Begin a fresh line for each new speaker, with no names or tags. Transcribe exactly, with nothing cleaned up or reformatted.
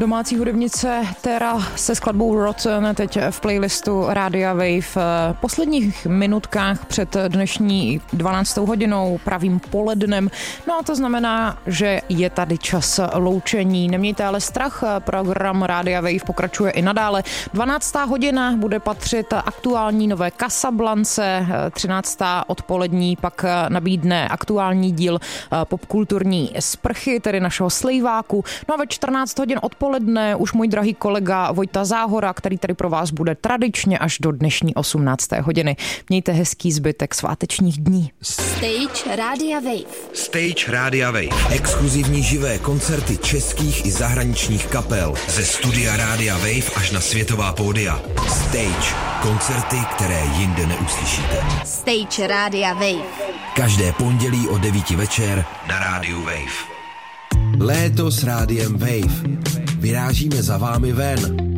Domácí hudebnice Terra se skladbou Rotten teď v playlistu Rádia Wave. V posledních minutkách před dnešní dvanáctou hodinou, pravým polednem. No a to znamená, že je tady čas loučení. Nemějte ale strach, program Rádia Wave pokračuje i nadále. dvanáctá hodina bude patřit aktuální nové Casablance, třináctá odpolední pak nabídne aktuální díl popkulturní sprchy, tedy našeho slejváku. No a ve čtrnáct hodin odpoledne už můj drahý kolega Vojta Záhora, který tady pro vás bude tradičně až do dnešní osmnácté hodiny. Mějte hezký zbytek svátečních dní.
Stage Rádia Wave.
Stage Rádia Wave. Exkluzivní živé koncerty českých i zahraničních kapel. Ze studia Rádia Wave až na světová pódia. Stage. Koncerty, které jinde neuslyšíte.
Stage Rádia Wave.
Každé pondělí o devíti večer na Rádiu Wave. Léto s Rádiem Wave. Vyrážíme za vámi ven.